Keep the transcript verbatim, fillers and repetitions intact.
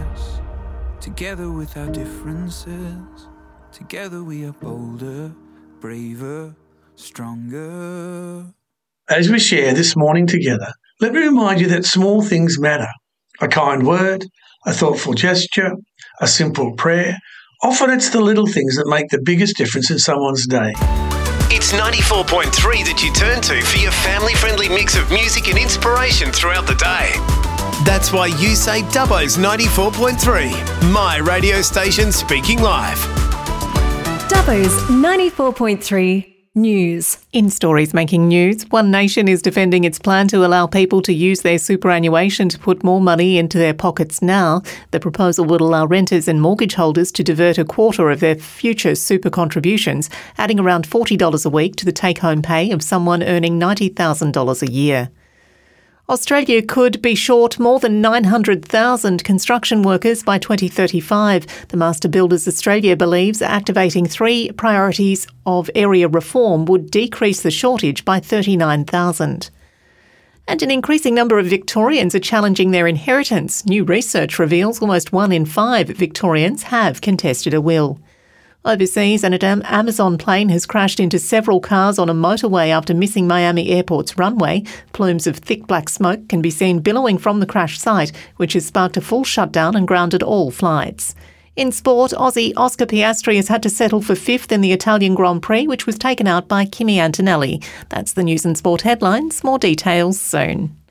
us. Together with our differences, together we are bolder, braver, stronger. As we share this morning together, let me remind you that small things matter. A kind word, a thoughtful gesture, a simple prayer. Often it's the little things that make the biggest difference in someone's day. It's ninety-four point three that you turn to for your family-friendly mix of music and inspiration throughout the day. That's why you say Dubbo's ninety-four point three, my radio station speaking live. Dubbo's ninety-four point three News. In stories making news, One Nation is defending its plan to allow people to use their superannuation to put more money into their pockets now. The proposal would allow renters and mortgage holders to divert a quarter of their future super contributions, adding around forty dollars a week to the take-home pay of someone earning ninety thousand dollars a year. Australia could be short more than nine hundred thousand construction workers by twenty thirty-five. The Master Builders Australia believes activating three priorities of area reform would decrease the shortage by thirty-nine thousand. And an increasing number of Victorians are challenging their inheritance. New research reveals almost one in five Victorians have contested a will. Overseas, an Amazon plane has crashed into several cars on a motorway after missing Miami Airport's runway. Plumes of thick black smoke can be seen billowing from the crash site, which has sparked a full shutdown and grounded all flights. In sport, Aussie Oscar Piastri has had to settle for fifth in the Italian Grand Prix, which was taken out by Kimi Antonelli. That's the news and sport headlines. More details soon.